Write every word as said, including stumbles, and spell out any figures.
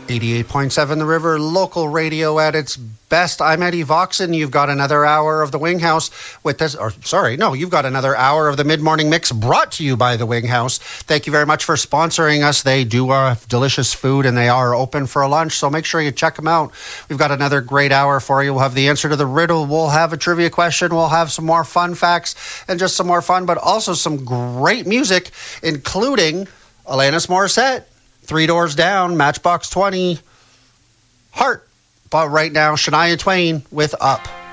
eighty-eight point seven The River, local radio at its best. I'm Eddie Voxon. You've got another hour of the Wing House with this, or sorry, no, you've got another hour of the Mid-Morning Mix brought to you by the Wing House. Thank you very much for sponsoring us. They do uh, delicious food and they are open for lunch, so make sure you check them out. We've got another great hour for you. We'll have the answer to the riddle. We'll have a trivia question. We'll have some more fun facts and just some more fun, but also some great music, including Alanis Morissette, Three Doors Down, Matchbox twenty, Heart. But right now, Shania Twain with Up.